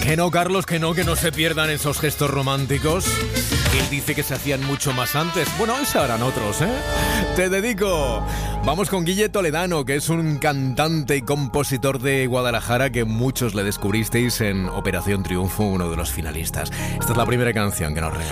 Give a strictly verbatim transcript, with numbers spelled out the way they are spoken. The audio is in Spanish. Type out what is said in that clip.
Que no, Carlos, que no, que no se pierdan esos gestos románticos. Él dice que se hacían mucho más antes. Bueno, se harán otros, ¿eh? Te dedico. Vamos con Guille Toledano, que es un cantante y compositor de Guadalajara que muchos le descubristeis en Operación Triunfo, uno de los finalistas. Esta es la primera canción que nos regala.